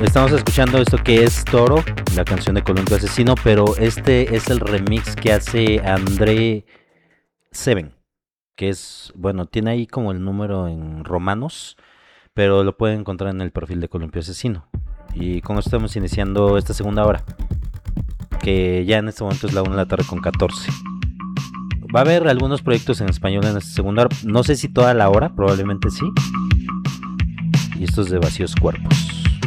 Estamos escuchando esto que es Toro, la canción de Columpio Asesino, pero este es el remix que hace André Seven, que es, bueno, tiene ahí como el número en romanos, pero lo pueden encontrar en el perfil de Columpio Asesino. Y con esto estamos iniciando esta segunda hora, que ya en este momento es la 1 de la tarde con 14. Va a haber algunos proyectos en español en esta segunda hora, no sé si toda la hora, probablemente sí. Y esto es de Vacíos Cuerpos.